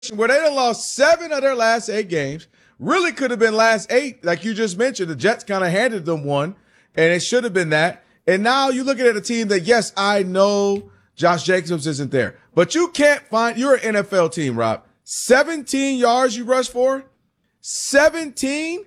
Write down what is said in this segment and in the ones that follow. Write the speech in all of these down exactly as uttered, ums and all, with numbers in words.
where they done lost seven of their last eight games. Really could have been last eight, like you just mentioned. The Jets kind of handed them one, and it should have been that. And now you're looking at a team that, yes, I know Josh Jacobs isn't there, but you can't find – you're an N F L team, Rob. seventeen yards you rushed for? seventeen?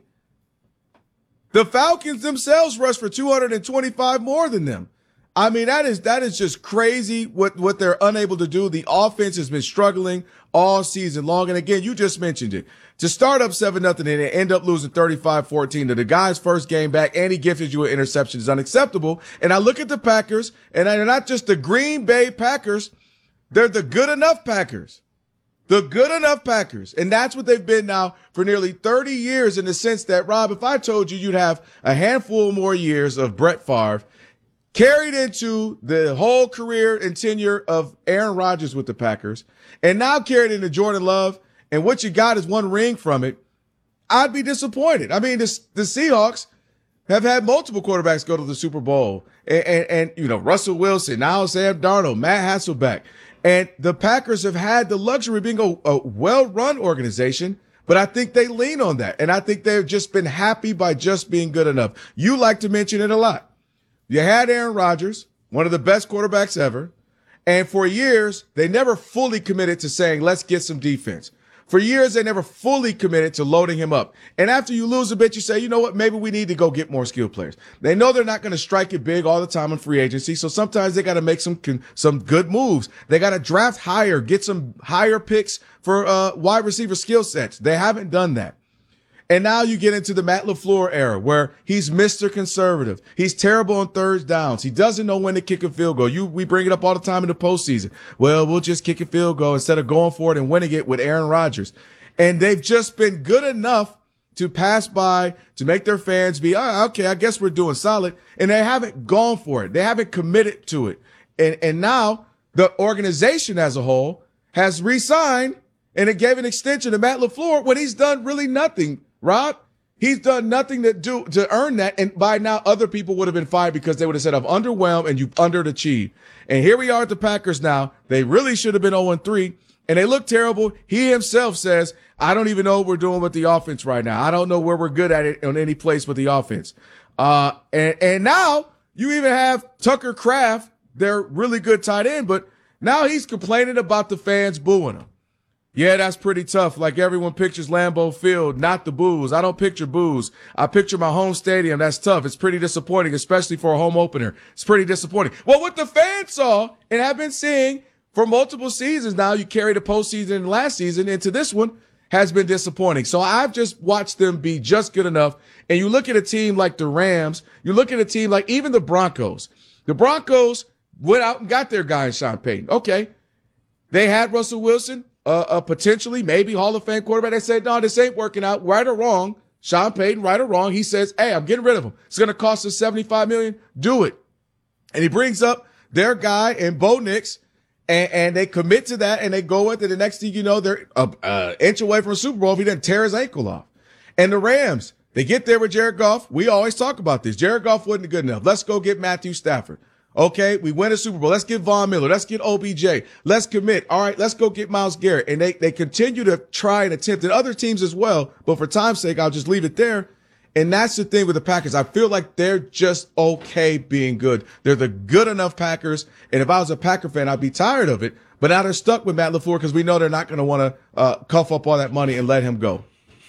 The Falcons themselves rushed for two hundred twenty-five more than them. I mean, that is that is just crazy what, what they're unable to do. The offense has been struggling all season long. And again, you just mentioned it. To start up seven nothing and end up losing thirty-five fourteen to the guy's first game back, and he gifted you an interception is unacceptable. And I look at the Packers, and they're not just the Green Bay Packers. They're the good enough Packers. The good enough Packers. And that's what they've been now for nearly thirty years, in the sense that, Rob, if I told you you'd have a handful more years of Brett Favre carried into the whole career and tenure of Aaron Rodgers with the Packers, and now carried into Jordan Love, and what you got is one ring from it, I'd be disappointed. I mean, this, the Seahawks have had multiple quarterbacks go to the Super Bowl. And, and, and you know, Russell Wilson, now Sam Darnold, Matt Hasselbeck. And the Packers have had the luxury of being a, a well-run organization, but I think they lean on that. And I think they've just been happy by just being good enough. You like to mention it a lot. You had Aaron Rodgers, one of the best quarterbacks ever. And for years, they never fully committed to saying, let's get some defense. For years, they never fully committed to loading him up. And after you lose a bit, you say, you know what, maybe we need to go get more skilled players. They know they're not going to strike it big all the time in free agency, so sometimes they got to make some some good moves. They got to draft higher, get some higher picks for uh, wide receiver skill sets. They haven't done that. And now you get into the Matt LaFleur era, where he's Mister Conservative. He's terrible on third downs. He doesn't know when to kick a field goal. You, we bring it up all the time in the postseason. Well, we'll just kick a field goal instead of going for it and winning it with Aaron Rodgers. And they've just been good enough to pass by, to make their fans be, oh, okay, I guess we're doing solid. And they haven't gone for it. They haven't committed to it. And, and now the organization as a whole has re-signed, and it gave an extension to Matt LaFleur when he's done really nothing. Rob, he's done nothing to do to earn that. And by now, other people would have been fired because they would have said, I've underwhelmed and you've underachieved. And here we are at the Packers now. They really should have been oh and three, and they look terrible. He himself says, I don't even know what we're doing with the offense right now. I don't know where we're good at it on any place with the offense. Uh, and, and now you even have Tucker Kraft, their really good tight end, but now he's complaining about the fans booing him. Yeah, that's pretty tough. Like everyone pictures Lambeau Field, not the boos. I don't picture boos. I picture my home stadium. That's tough. It's pretty disappointing, especially for a home opener. It's pretty disappointing. Well, what the fans saw and have been seeing for multiple seasons now, you carry the postseason and last season into this one, has been disappointing. So I've just watched them be just good enough. And you look at a team like the Rams, you look at a team like even the Broncos. The Broncos went out and got their guy in Sean Payton. Okay. They had Russell Wilson. Uh, uh, potentially, maybe Hall of Fame quarterback. They said, no, this ain't working out. Right or wrong, Sean Payton, right or wrong, he says, hey, I'm getting rid of him. It's going to cost us seventy-five million dollars. Do it. And he brings up their guy in Bo Nix, and, and they commit to that, and they go with it. The next thing you know, they're an uh, inch away from a Super Bowl if he doesn't tear his ankle off. And the Rams, they get there with Jared Goff. We always talk about this. Jared Goff wasn't good enough. Let's go get Matthew Stafford. Okay, we win a Super Bowl. Let's get Von Miller. Let's get O B J. Let's commit. All right, let's go get Myles Garrett. And they, they continue to try and attempt, and other teams as well. But for time's sake, I'll just leave it there. And that's the thing with the Packers. I feel like they're just okay being good. They're the good enough Packers. And if I was a Packer fan, I'd be tired of it. But now they're stuck with Matt LaFleur because we know they're not going to want to uh, cough up all that money and let him go.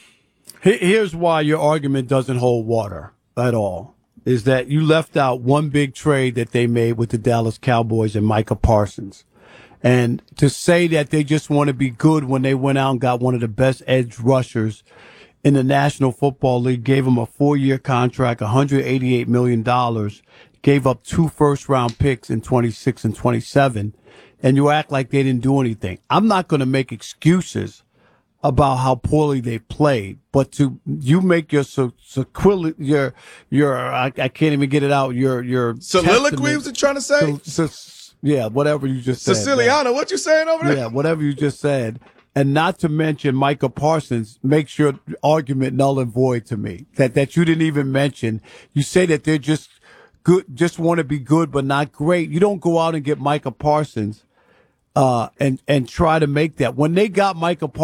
Here's why your argument doesn't hold water at all. Is that you left out one big trade that they made with the Dallas Cowboys and Micah Parsons. And to say that they just want to be good when they went out and got one of the best edge rushers in the National Football League, gave him a four-year contract, one hundred eighty-eight million dollars, gave up two first-round picks in twenty-six and twenty-seven, and you act like they didn't do anything. I'm not going to make excuses about how poorly they played, but to you make your so, so your your I, I can't even get it out. Your your soliloquy was it trying to say? So, so, yeah, whatever you just said. Siciliano, what you saying over there? Yeah, whatever you just said, and not to mention Micah Parsons makes your argument null and void to me. That that you didn't even mention. You say that they're just good, just want to be good but not great. You don't go out and get Micah Parsons uh, and and try to make that. When they got Micah